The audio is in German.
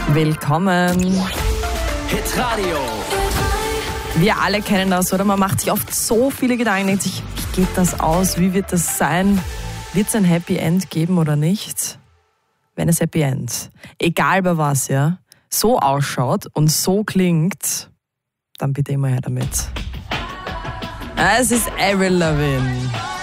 Willkommen. Hitradio. Wir alle kennen das, oder? Man macht sich oft so viele Gedanken, denkt sich, wie geht das aus? Wie wird das sein? Wird es ein Happy End geben oder nicht? Wenn es Happy End, egal bei was, ja, so ausschaut und so klingt, dann bitte immer her damit. Es ist Avril Lavigne.